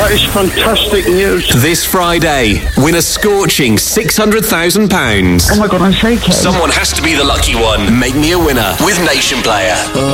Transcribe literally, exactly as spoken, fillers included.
That is fantastic news. This Friday, win a scorching six hundred thousand pounds. Oh my God, I'm shaking. Someone has to be the lucky one. Make me a winner with Nation Player.